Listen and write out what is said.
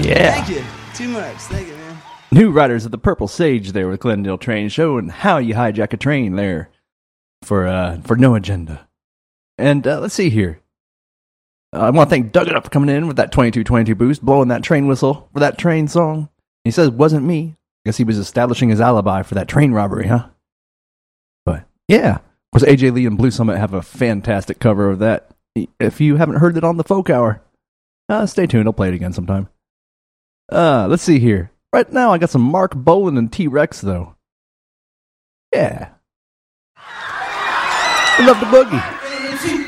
Yeah. Thank you. Too much. Thank you, man. New Riders of the Purple Sage there with Glendale Train showing how you hijack a train there for No Agenda. And let's see here. I want to thank Dug It Up for coming in with that 2222 boost, blowing that train whistle for that train song. He says it wasn't me. I guess he was establishing his alibi for that train robbery, huh? But yeah. Of course, AJ Lee and Blue Summit have a fantastic cover of that. If you haven't heard it on the Folk Hour, stay tuned. I'll play it again sometime. Let's see here. Right now, I got some Mark Bolan and T-Rex, though. Yeah. I love the boogie.